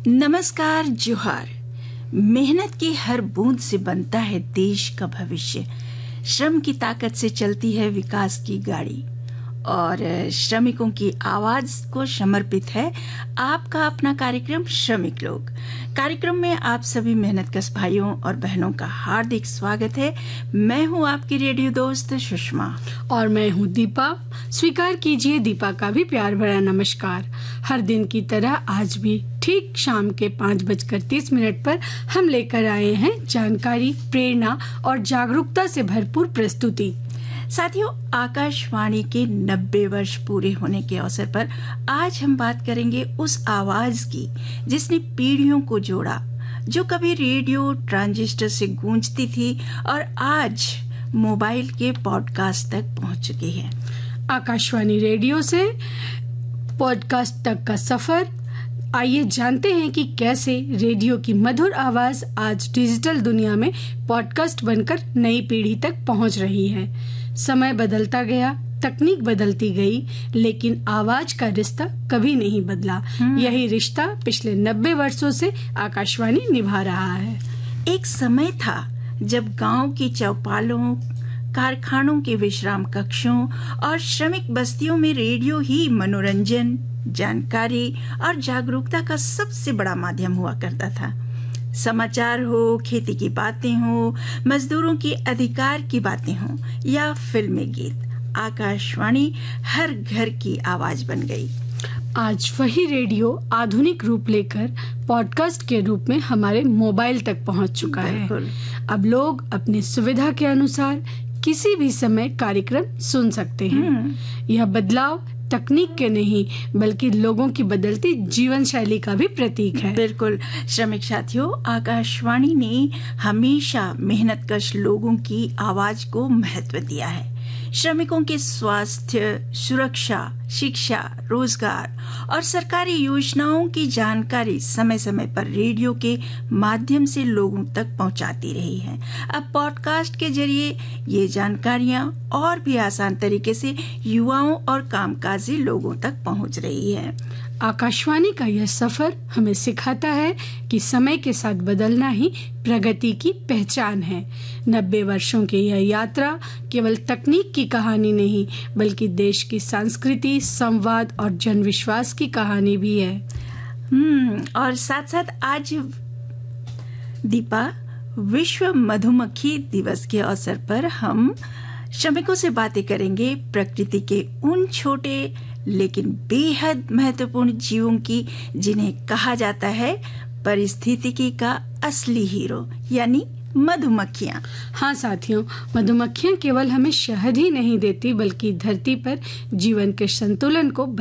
नमस्कार, जोहार। मेहनत की हर बूंद से बनता है देश का भविष्य। श्रम की ताकत से चलती है विकास की गाड़ी और श्रमिकों की आवाज को समर्पित है आपका अपना कार्यक्रम श्रमिक लोग। कार्यक्रम में आप सभी मेहनतकश भाइयों और बहनों का हार्दिक स्वागत है। मैं हूं आपकी रेडियो दोस्त सुषमा और मैं हूं दीपा। स्वीकार कीजिए दीपा का भी प्यार भरा नमस्कार। हर दिन की तरह आज भी ठीक शाम के 5:30 पर हम लेकर आए हैं जानकारी, प्रेरणा और जागरूकता से भरपूर प्रस्तुति। साथियों, आकाशवाणी के 90 वर्ष पूरे होने के अवसर पर आज हम बात करेंगे उस आवाज की जिसने पीढ़ियों को जोड़ा, जो कभी रेडियो ट्रांजिस्टर से गूंजती थी और आज मोबाइल के पॉडकास्ट तक पहुंच चुकी है। आकाशवाणी रेडियो से पॉडकास्ट तक का सफर। आइए जानते हैं कि कैसे रेडियो की मधुर आवाज आज डिजिटल दुनिया में पॉडकास्ट बनकर नई पीढ़ी तक पहुंच रही है। समय बदलता गया, तकनीक बदलती गई, लेकिन आवाज का रिश्ता कभी नहीं बदला। यही रिश्ता पिछले 90 वर्षों से आकाशवाणी निभा रहा है। एक समय था जब गांव की चौपालों, कारखानों के विश्राम कक्षों और श्रमिक बस्तियों में रेडियो ही मनोरंजन, जानकारी और जागरूकता का सबसे बड़ा माध्यम हुआ करता था। समाचार हो, खेती की बातें हो, मजदूरों की अधिकार की बातें हो या फिल्मी गीत, आकाशवाणी हर घर की आवाज बन गई। आज वही रेडियो आधुनिक रूप लेकर पॉडकास्ट के रूप में हमारे मोबाइल तक पहुंच चुका है। अब लोग अपनी सुविधा के अनुसार किसी भी समय कार्यक्रम सुन सकते हैं। यह बदलाव तकनीक के नहीं बल्कि लोगों की बदलती जीवन शैली का भी प्रतीक है। बिल्कुल श्रमिक साथियों, आकाशवाणी ने हमेशा मेहनतकश लोगों की आवाज को महत्व दिया है। श्रमिकों के स्वास्थ्य, सुरक्षा, शिक्षा, रोजगार और सरकारी योजनाओं की जानकारी समय समय पर रेडियो के माध्यम से लोगों तक पहुंचाती रही है। अब पॉडकास्ट के जरिए ये जानकारियां और भी आसान तरीके से युवाओं और कामकाजी लोगों तक पहुंच रही है। आकाशवाणी का यह सफर हमें सिखाता है कि समय के साथ बदलना ही प्रगति की पहचान है। 90 वर्षों की यह यात्रा केवल तकनीक की कहानी नहीं बल्कि देश की संस्कृति, संवाद और जनविश्वास की कहानी भी है। और साथ साथ आज दीपा, विश्व मधुमक्खी दिवस के अवसर पर हम श्रमिकों से बातें करेंगे प्रकृति के उन छोटे लेकिन बेहद महत्वपूर्ण जीवों की जिन्हें कहा जाता है पारिस्थितिकी का असली हीरो, यानी मधुमक्खियाँ। हाँ साथियों, मधुमक्खियाँ केवल हमें शहद ही नहीं देती बल्कि धरती पर जीवन के संतुलन को